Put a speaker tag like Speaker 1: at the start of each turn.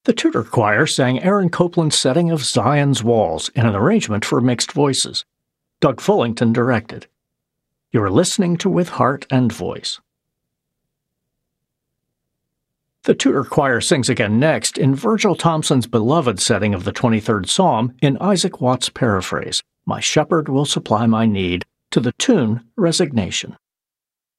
Speaker 1: The Tudor Choir sang Aaron Copland's setting of Zion's Walls in an arrangement for mixed voices. Doug Fullington directed. You're listening to With Heart and Voice. The Tudor Choir sings again next in Virgil Thomson's beloved setting of the 23rd Psalm in Isaac Watts' paraphrase, My Shepherd Will Supply My Need, to the tune Resignation.